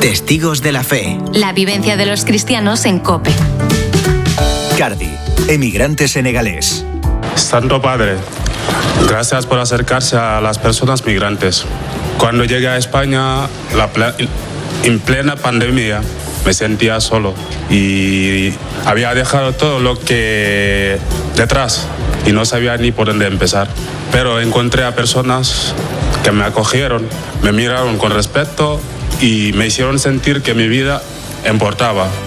Testigos de la fe. La vivencia de los cristianos en COPE. Cardi, emigrante senegalés. Santo Padre, gracias por acercarse a las personas migrantes. Cuando llegué a España, en plena pandemia, me sentía solo y había dejado todo lo que detrás y no sabía ni por dónde empezar. Pero encontré a personas que me acogieron, me miraron con respeto y me hicieron sentir que mi vida importaba.